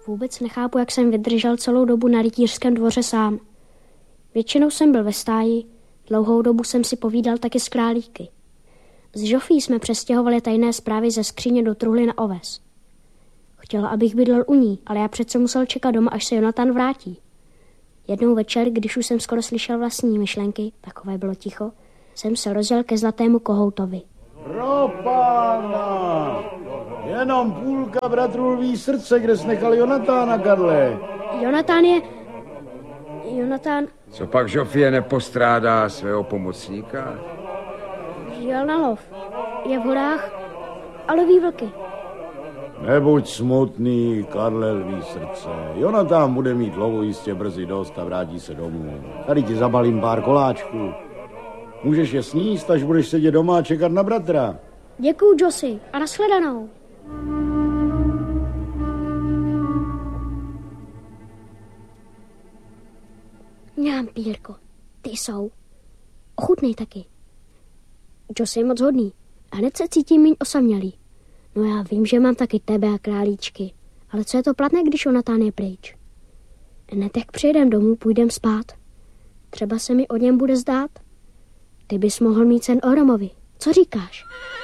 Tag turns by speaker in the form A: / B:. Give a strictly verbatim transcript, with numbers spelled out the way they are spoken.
A: Vůbec nechápu, jak jsem vydržel celou dobu na rytířském dvoře sám. Většinou jsem byl ve stáji, dlouhou dobu jsem si povídal taky s králíky. S Žofí jsme přestěhovali tajné zprávy ze skříně do truhly na oves. Chtěla, abych bydlel u ní, ale já přece musel čekat doma, až se Jonatan vrátí. Jednou večer, když už jsem skoro slyšel vlastní myšlenky, takové bylo ticho, jsem se rozjel ke zlatému kohoutovi.
B: Pro pána! Jenom půlka bratrů Lví srdce, kde jsi nechal Jonatána, Karle.
A: Jonatán je... Jonatán...
C: Co pak Žofie nepostrádá svého pomocníka?
A: Jel na lov. Je v horách a loví vlky.
B: Nebuď smutný, Karle Lví srdce. Jonatán bude mít lovu jistě brzy dost a vrátí se domů. Tady ti zabalím pár koláčků. Můžeš je sníst, až budeš sedět doma a čekat na bratra.
A: Děkuju, Josi, a nashledanou. Mňám, Pírko, ty jsou. Ochutnej taky. Josi je moc hodný a hned se cítím míň osamělý. No já vím, že mám taky tebe a králíčky, ale co je to platné, když Jonatán je pryč? Hned jak přijedem domů, půjdem spát. Třeba se mi o něm bude zdát. Ty bys mohl mít sen o Romovi. Co říkáš?